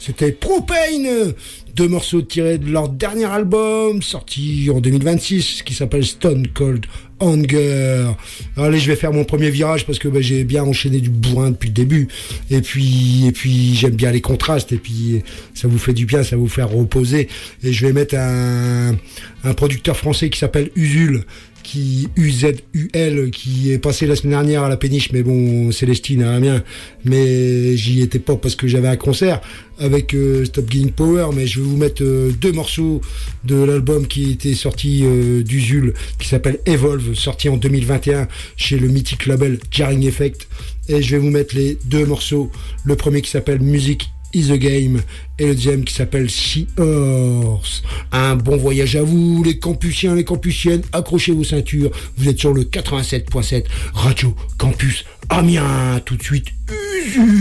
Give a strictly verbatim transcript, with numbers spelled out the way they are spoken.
C'était Propane, deux morceaux tirés de leur dernier album, sorti en deux mille vingt-six, qui s'appelle Stone Cold Hunger. Allez, je vais faire mon premier virage parce que bah, j'ai bien enchaîné du bourrin depuis le début. Et puis, et puis j'aime bien les contrastes. Et puis, ça vous fait du bien, ça vous fait reposer. Et je vais mettre un, un producteur français qui s'appelle Usul, qui U Z U L, qui est passé la semaine dernière à la Péniche, mais bon, Célestine à Amiens, mais j'y étais pas parce que j'avais un concert avec euh, Stop Getting Power, mais je vais vous mettre euh, deux morceaux de l'album qui était sorti euh, d'Usul, qui s'appelle Evolve, sorti en deux mille vingt et un chez le mythique label Jarring Effect, et je vais vous mettre les deux morceaux, le premier qui s'appelle Music is a Game et le deuxième qui s'appelle Sea Horse. Un bon voyage à vous les campusiens, les campusiennes, accrochez vos ceintures, vous êtes sur le quatre-vingt-sept point sept Radio Campus Amiens. Tout de suite Usul.